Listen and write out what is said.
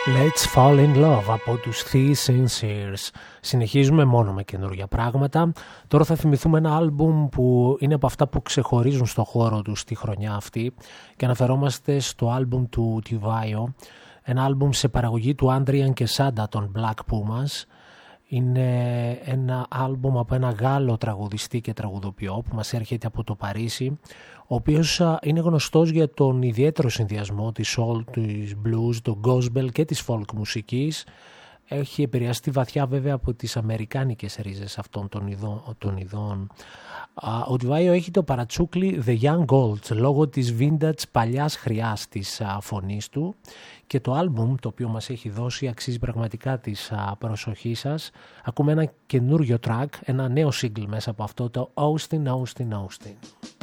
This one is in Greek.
Let's Fall in Love από τους The Sincers. Συνεχίζουμε μόνο με καινούργια πράγματα. Τώρα θα θυμηθούμε ένα άλμπουμ που είναι από αυτά που ξεχωρίζουν στο χώρο τους τη χρονιά αυτή και αναφερόμαστε στο άλμπουμ του Tivaio, ένα άλμπουμ σε παραγωγή του Adrian Quesada των Black Pumas. Είναι ένα άλμπουμ από ένα Γάλλο τραγουδιστή και τραγουδοποιό που μας έρχεται από το Παρίσι, ο οποίος είναι γνωστός για τον ιδιαίτερο συνδυασμό της soul, της blues, του gospel και της folk μουσικής. Έχει επηρεαστεί βαθιά βέβαια από τις αμερικάνικες ρίζες αυτών των ειδών. Ο Tivaio έχει το παρατσούκλι The Young Gold λόγω της vintage παλιάς χρειάς της φωνής του και το άλμπουμ το οποίο μας έχει δώσει αξίζει πραγματικά της προσοχής σας. Ακούμε ένα καινούριο track, ένα νέο single μέσα από αυτό, το Austin, Austin, Austin.